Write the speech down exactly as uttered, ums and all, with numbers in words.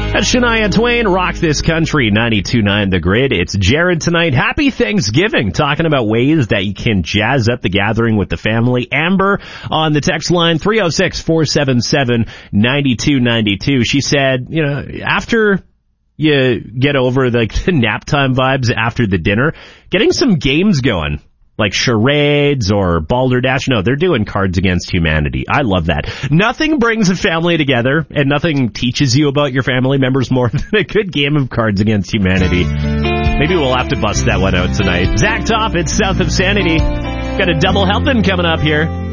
That's Shania Twain, Rock This Country, ninety-two point nine The Grid. It's Jared tonight. Happy Thanksgiving. Talking about ways that you can jazz up the gathering with the family. Amber on the text line, three oh six, four seven seven, nine two nine two. She said, you know, after you get over the, the nap time vibes after the dinner, getting some games going. Like charades or balderdash. No, they're doing Cards Against Humanity. I love that. Nothing brings a family together, and nothing teaches you about your family members more than a good game of Cards Against Humanity. Maybe we'll have to bust that one out tonight. Zach Toff, it's South of Sanity. Got a double helping coming up here.